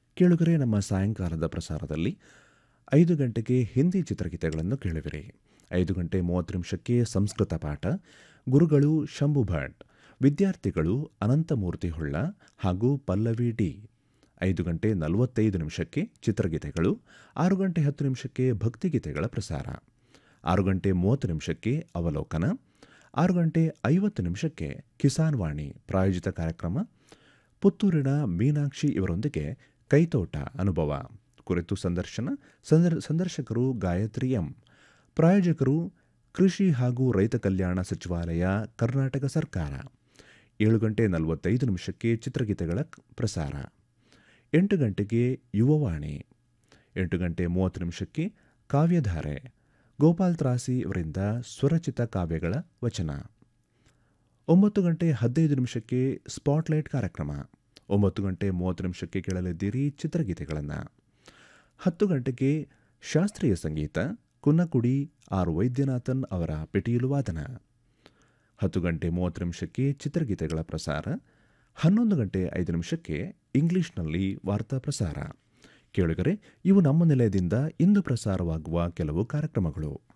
ಕೇಳುಗರೆ, ನಮ್ಮ ಸಾಯಂಕಾಲದ ಪ್ರಸಾರದಲ್ಲಿ 5 ಗಂಟೆಗೆ ಹಿಂದಿ ಚಿತ್ರಗೀತೆಗಳನ್ನು ಕೇಳುವಿರಿ. 5 ಗಂಟೆ 30 ನಿಮಿಷಕ್ಕೆ ಸಂಸ್ಕೃತ ಪಾಠ. ಗುರುಗಳು ಶಂಭು ಭಟ್, ವಿದ್ಯಾರ್ಥಿಗಳು ಅನಂತಮೂರ್ತಿ ಹೊಳ್ಳ ಹಾಗೂ ಪಲ್ಲವಿ ಡಿ. 5 ಗಂಟೆ 45 ನಿಮಿಷಕ್ಕೆ ಚಿತ್ರಗೀತೆಗಳು. 6 ಗಂಟೆ 10 ನಿಮಿಷಕ್ಕೆ ಭಕ್ತಿಗೀತೆಗಳ ಪ್ರಸಾರ. 6 ಗಂಟೆ 30 ನಿಮಿಷಕ್ಕೆ ಅವಲೋಕನ. 6 ಗಂಟೆ 50 ನಿಮಿಷಕ್ಕೆ ಕಿಸಾನ್ ವಾಣಿ ಪ್ರಾಯೋಜಿತ ಕಾರ್ಯಕ್ರಮ. ಪುತ್ತೂರಿನ ಮೀನಾಕ್ಷಿ ಇವರೊಂದಿಗೆ ಕೈತೋಟ ಅನುಭವ ಕುರಿತು ಸಂದರ್ಶಕರು ಗಾಯತ್ರಿ ಎಂ. ಪ್ರಾಯೋಜಕರು ಕೃಷಿ ಹಾಗೂ ರೈತ ಕಲ್ಯಾಣ ಸಚಿವಾಲಯ, ಕರ್ನಾಟಕ ಸರ್ಕಾರ. 7 ಗಂಟೆ 45 ನಿಮಿಷಕ್ಕೆ ಚಿತ್ರಗೀತೆಗಳ ಪ್ರಸಾರ. 8 ಗಂಟೆಗೆ ಯುವವಾಣಿ. 8 ಗಂಟೆ 30 ನಿಮಿಷಕ್ಕೆ ಕಾವ್ಯಧಾರೆ, ಗೋಪಾಲ್ ತ್ರಾಸಿ ಅವರಿಂದ ಸ್ವರಚಿತ ಕಾವ್ಯಗಳ ವಚನ. 9 ಗಂಟೆ 15 ನಿಮಿಷಕ್ಕೆ ಸ್ಪಾಟ್ಲೈಟ್ ಕಾರ್ಯಕ್ರಮ. 9 ಗಂಟೆ 30 ನಿಮಿಷಕ್ಕೆ ಕೇಳಲಿದ್ದೀರಿ ಚಿತ್ರಗೀತೆಗಳನ್ನು. 10 ಗಂಟೆಗೆ ಶಾಸ್ತ್ರೀಯ ಸಂಗೀತ, ಕುನ್ನಕುಡಿ ಆರ್ ವೈದ್ಯನಾಥನ್ ಅವರ ಪಿಟೀಲು ವಾದನ. 10 ಗಂಟೆ 30 ನಿಮಿಷಕ್ಕೆ ಚಿತ್ರಗೀತೆಗಳ ಪ್ರಸಾರ. 11 ಗಂಟೆ 5 ನಿಮಿಷಕ್ಕೆ ಇಂಗ್ಲಿಷ್ನಲ್ಲಿ ವಾರ್ತಾ ಪ್ರಸಾರ. ಕೇಳುಗರೆ, ಇವು ನಮ್ಮ ನಿಲಯದಿಂದ ಇಂದು ಪ್ರಸಾರವಾಗುವ ಕೆಲವು ಕಾರ್ಯಕ್ರಮಗಳು.